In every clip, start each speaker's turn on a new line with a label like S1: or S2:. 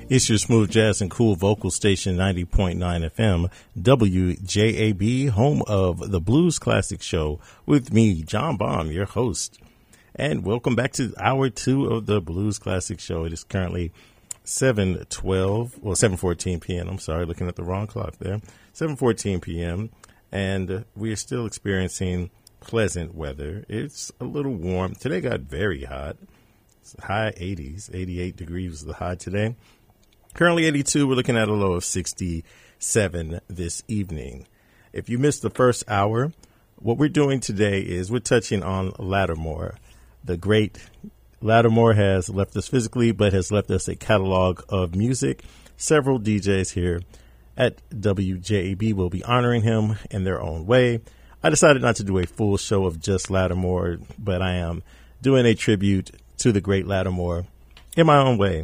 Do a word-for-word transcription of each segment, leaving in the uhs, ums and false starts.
S1: It's your smooth jazz and cool vocal station, ninety point nine F M, W J A B, home of the Blues Classic Show, with me, John Baum, your host. And welcome back to hour two of the Blues Classic Show. It is currently seven twelve, well, seven fourteen p.m. I'm sorry, looking at the wrong clock there. seven fourteen p.m. And we are still experiencing pleasant weather. It's a little warm. Today got very hot. It's high eighties, eighty-eight degrees was the high today. Currently eighty-two, we're looking at a low of sixty-seven this evening. If you missed the first hour, what we're doing today is we're touching on Lattimore. The great Lattimore has left us physically, but has left us a catalog of music. Several D Js here at W J A B will be honoring him in their own way. I decided not to do a full show of just Lattimore, but I am doing a tribute to the great Lattimore in my own way.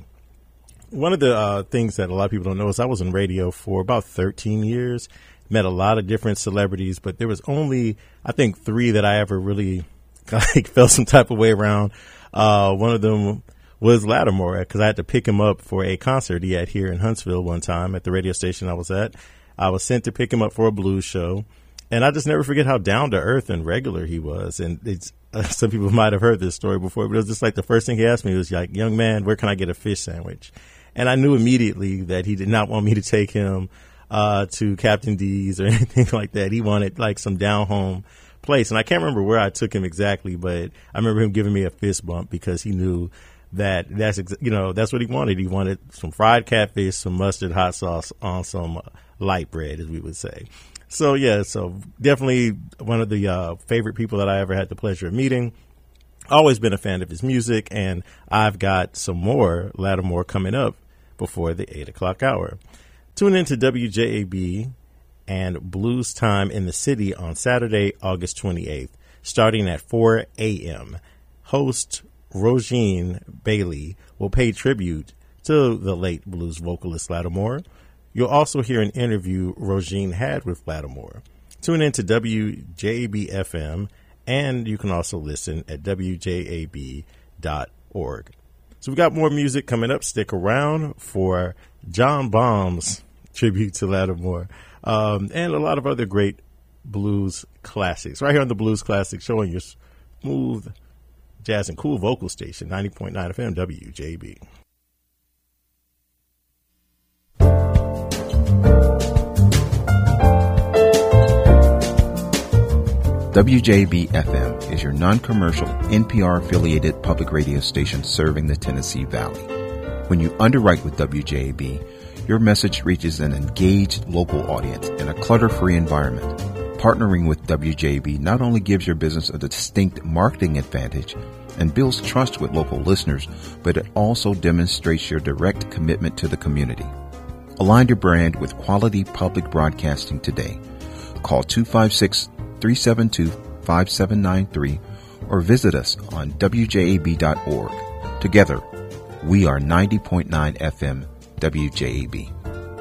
S1: One of the uh, things that a lot of people don't know is I was in radio for about thirteen years, met a lot of different celebrities, but there was only, I think, three that I ever really like felt some type of way around. Uh, one of them was Lattimore, because I had to pick him up for a concert he had here in Huntsville one time at the radio station I was at. I was sent to pick him up for a blues show, and I just never forget how down to earth and regular he was. And it's uh, some people might have heard this story before, but it was just like the first thing he asked me was like, "Young man, where can I get a fish sandwich?" And I knew immediately that he did not want me to take him uh, to Captain D's or anything like that. He wanted like some down home place. And I can't remember where I took him exactly, but I remember him giving me a fist bump because he knew that that's, ex- you know, that's what he wanted. He wanted some fried catfish, some mustard, hot sauce on some light bread, as we would say. So, yeah, so definitely one of the uh, favorite people that I ever had the pleasure of meeting. Always been a fan of his music, and I've got some more Lattimore coming up before the eight o'clock hour. Tune in to W J A B and Blues Time in the City on Saturday, August twenty-eighth, starting at four a.m. Host Rogine Bailey will pay tribute to the late blues vocalist Lattimore. You'll also hear an interview Rogine had with Lattimore. Tune in to W J A B F M, and you can also listen at W J A B dot org. So we've got more music coming up. Stick around for John Baum's tribute to Lattimore um, and a lot of other great blues classics. Right here on the Blues Classic, showing your smooth jazz and cool vocal station, ninety point nine F M, W J A B.
S2: W J A B F M is your non-commercial N P R-affiliated public radio station serving the Tennessee Valley. When you underwrite with W J A B, your message reaches an engaged local audience in a clutter-free environment. Partnering with W J A B not only gives your business a distinct marketing advantage and builds trust with local listeners, but it also demonstrates your direct commitment to the community. Align your brand with quality public broadcasting today. Call two five six, three seven two, five seven nine three or visit us on W J A B dot org. Together, we are ninety point nine F M W J A B.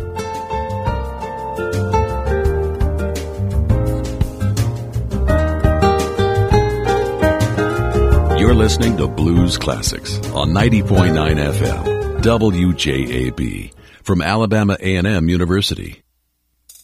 S3: You're listening to Blues Classics on ninety point nine F M W J A B from Alabama A and M University.